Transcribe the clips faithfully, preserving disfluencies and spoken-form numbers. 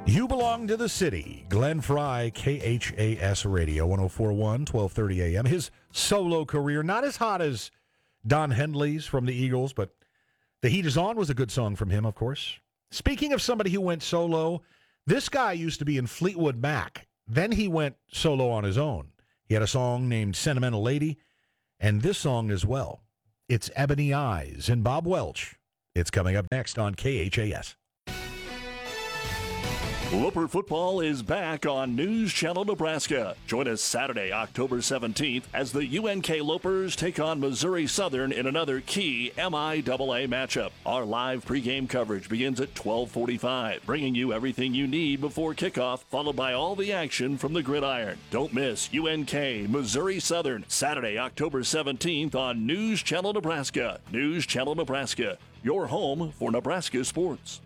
You belong to the city. Glenn Fry, K H A S Radio, one oh four point one, twelve thirty a m. His solo career, not as hot as Don Henley's from the Eagles, but The Heat Is On was a good song from him, of course. Speaking of somebody who went solo, this guy used to be in Fleetwood Mac. Then he went solo on his own. He had a song named Sentimental Lady, and this song as well. It's Ebony Eyes and Bob Welch. It's coming up next on K H A S. Loper football is back on News Channel Nebraska. Join us Saturday, October seventeenth, as the U N K Lopers take on Missouri Southern in another key M I A A matchup. Our live pregame coverage begins at twelve forty-five, bringing you everything you need before kickoff, followed by all the action from the gridiron. Don't miss U N K Missouri Southern, Saturday, October seventeenth on News Channel Nebraska. News Channel Nebraska, your home for Nebraska sports.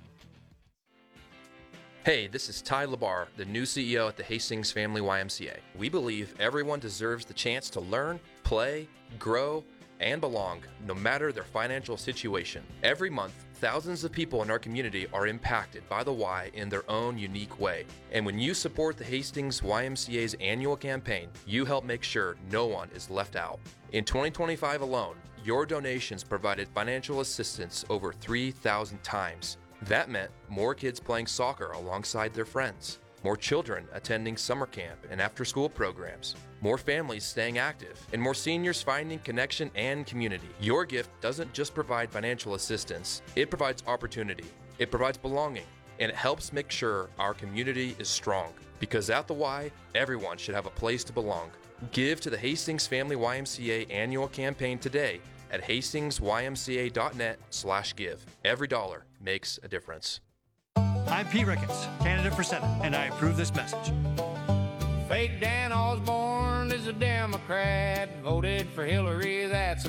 Hey, this is Ty Labar, the new C E O at the Hastings Family Y M C A. We believe everyone deserves the chance to learn, play, grow, and belong, no matter their financial situation. Every month, thousands of people in our community are impacted by the Y in their own unique way. And when you support the Hastings Y M C A's annual campaign, you help make sure no one is left out. In twenty twenty-five alone, your donations provided financial assistance over three thousand times. That meant more kids playing soccer alongside their friends, more children attending summer camp and after-school programs, more families staying active, and more seniors finding connection and community. Your gift doesn't just provide financial assistance, it provides opportunity, it provides belonging, and it helps make sure our community is strong. Because at the Y, everyone should have a place to belong. Give to the Hastings Family Y M C A annual campaign today at hastingsyMCA.net slash give. Every dollar makes a difference. I'm Pete Ricketts, candidate for Senate, and I approve this message. Fake Dan Osborne is a Democrat, voted for Hillary, that's